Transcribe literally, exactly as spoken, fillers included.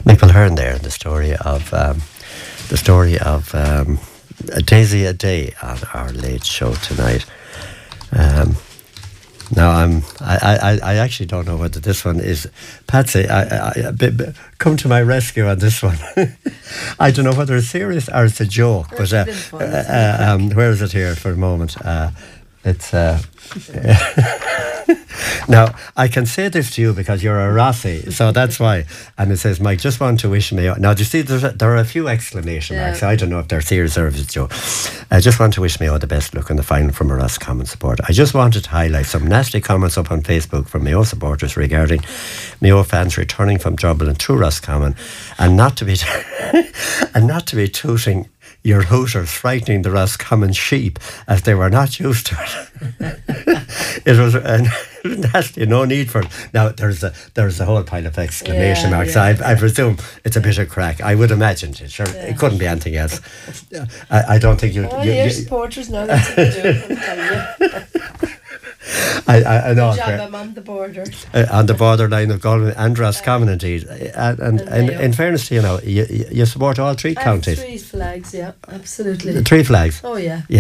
Mick Mulhern there, the story of um, the story of um, Daisy a Day on our late show tonight. Um, now I'm I, I, I actually don't know whether this one is Patsy. I, I, I, b- b- come to my rescue on this one. I don't know whether it's serious or it's a joke. But uh, fun, uh, uh, um, where is it here for a moment? Uh, it's. Uh, Now, I can say this to you because you're a Rossi, so that's why. And it says, Mike, just want to wish me... Now, do you see, there's a, there are a few exclamation Yeah. marks. I don't know if they're serious or if it's Joe. I just want to wish me all the best luck in the final from a Roscommon supporter. I just wanted to highlight some nasty comments up on Facebook from Mayo supporters regarding Mayo fans returning from Dublin through Roscommon, and not to be and not to be tooting your hooters frightening the Roscommon sheep as they were not used to it. It was uh, nasty, no need for it. Now, there's a there's a whole pile of exclamation Yeah, marks. yeah. I, I presume it's a bit of crack. I would imagine it. Sure, Yeah. it couldn't be anything else. I, I don't think you... Oh, you, your you supporters know what to do, I'm telling you. I, I, I know. Good job, Claire. I'm on the border. Uh, on the borderline of Galway and Roscommon, indeed. Uh, and and, And and Mayo. in fairness to you, know, you, you you support all three I have counties. three flags, yeah, absolutely. The three flags. Oh, yeah.